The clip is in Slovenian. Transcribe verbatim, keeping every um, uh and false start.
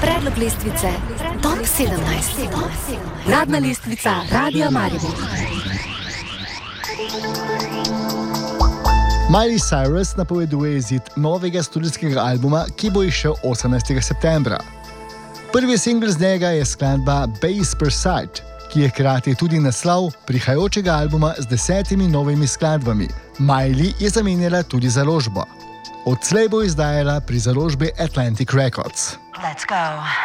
Predlog lestvice Top sedemnajst. Uradna lestvica Radia Maribor. Miley Cyrus napoveduje izid novega studijskega albuma, ki bo izšel osemnajstega septembra. Prvi singl z njega je skladba Bass Per Side, ki je hkrati tudi naslov prihajajočega albuma z desetimi novimi skladbami. Miley je zamenjala tudi založbo. Odslej bo izdajala pri založbi Atlantic Records. Let's go.